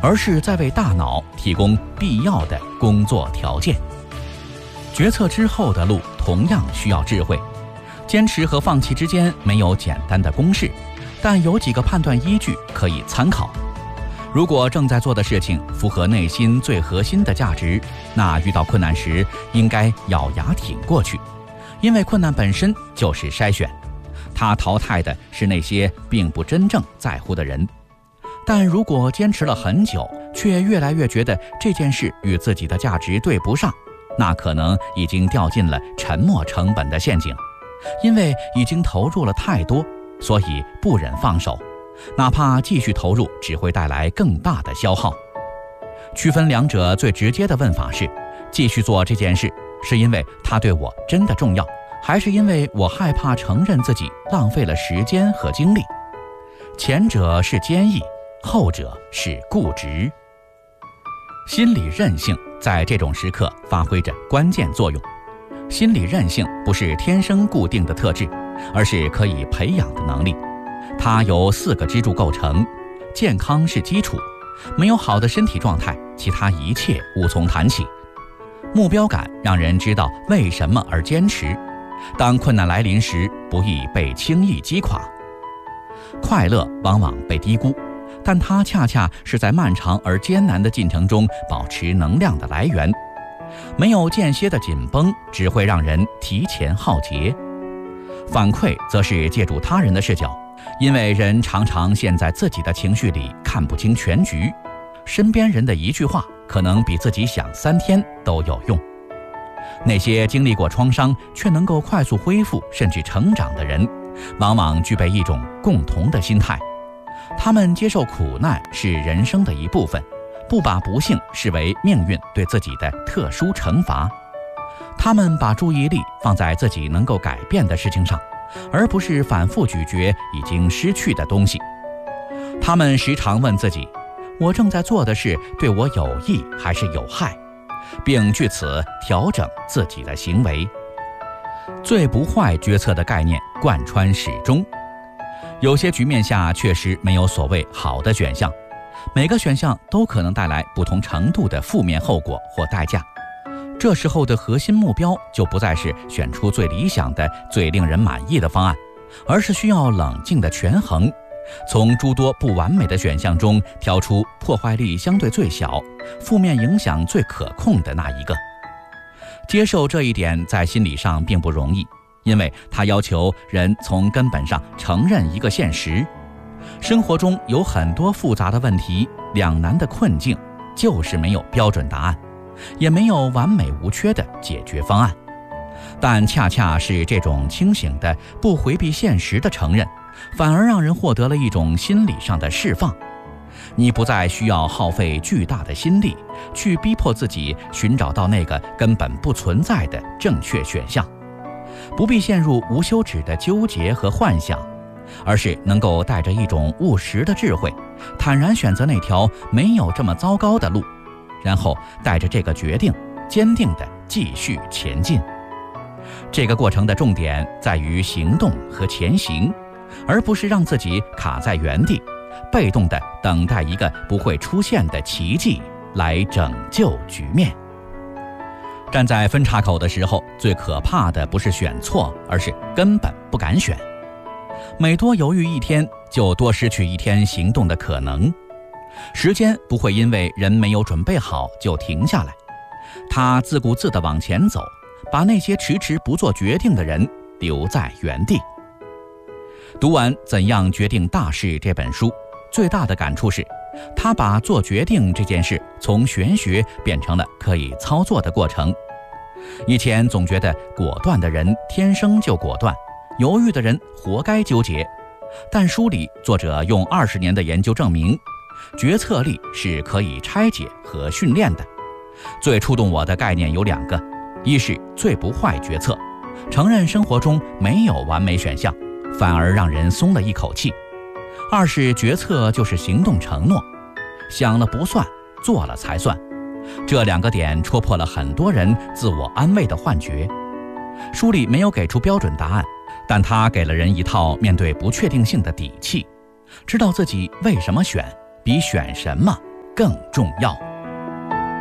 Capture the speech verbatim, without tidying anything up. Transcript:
而是在为大脑提供必要的工作条件。决策之后的路同样需要智慧，坚持和放弃之间没有简单的公式，但有几个判断依据可以参考。如果正在做的事情符合内心最核心的价值，那遇到困难时应该咬牙挺过去，因为困难本身就是筛选，它淘汰的是那些并不真正在乎的人。但如果坚持了很久，却越来越觉得这件事与自己的价值对不上，那可能已经掉进了沉没成本的陷阱，因为已经投入了太多，所以不忍放手，哪怕继续投入只会带来更大的消耗。区分两者最直接的问法是，继续做这件事是因为它对我真的重要，还是因为我害怕承认自己浪费了时间和精力？前者是坚毅，后者是固执。心理韧性在这种时刻发挥着关键作用。心理韧性不是天生固定的特质，而是可以培养的能力。它由四个支柱构成，健康是基础，没有好的身体状态，其他一切无从谈起。目标感让人知道为什么而坚持，当困难来临时不易被轻易击垮。快乐往往被低估，但它恰恰是在漫长而艰难的进程中保持能量的来源。没有间歇的紧绷只会让人提前耗竭。反馈则是借助他人的视角，因为人常常陷在自己的情绪里看不清全局，身边人的一句话可能比自己想三天都有用。那些经历过创伤却能够快速恢复甚至成长的人，往往具备一种共同的心态，他们接受苦难是人生的一部分，不把不幸视为命运对自己的特殊惩罚。他们把注意力放在自己能够改变的事情上，而不是反复咀嚼已经失去的东西。他们时常问自己，我正在做的事对我有益还是有害，并据此调整自己的行为。最不坏决策的概念贯穿始终。有些局面下确实没有所谓好的选项，每个选项都可能带来不同程度的负面后果或代价。这时候的核心目标就不再是选出最理想的、最令人满意的方案，而是需要冷静的权衡，从诸多不完美的选项中挑出破坏力相对最小、负面影响最可控的那一个。接受这一点在心理上并不容易，因为它要求人从根本上承认一个现实：生活中有很多复杂的问题、两难的困境，就是没有标准答案，也没有完美无缺的解决方案。但恰恰是这种清醒的、不回避现实的承认，反而让人获得了一种心理上的释放。你不再需要耗费巨大的心力去逼迫自己寻找到那个根本不存在的正确选项，不必陷入无休止的纠结和幻想，而是能够带着一种务实的智慧，坦然选择那条没有这么糟糕的路，然后带着这个决定，坚定地继续前进。这个过程的重点在于行动和前行，而不是让自己卡在原地，被动地等待一个不会出现的奇迹来拯救局面。站在分岔口的时候，最可怕的不是选错，而是根本不敢选。每多犹豫一天，就多失去一天行动的可能。时间不会因为人没有准备好就停下来，它自顾自地往前走，把那些迟迟不做决定的人留在原地。读完《怎样决定大事》这本书，最大的感触是，他把做决定这件事从玄学变成了可以操作的过程。以前总觉得果断的人天生就果断，犹豫的人活该纠结，但书里作者用二十年的研究证明，决策力是可以拆解和训练的。最触动我的概念有两个，一是最不坏决策，承认生活中没有完美选项，反而让人松了一口气；二是决策就是行动承诺，想了不算，做了才算。这两个点戳破了很多人自我安慰的幻觉。书里没有给出标准答案，但它给了人一套面对不确定性的底气，知道自己为什么选，比选什么更重要。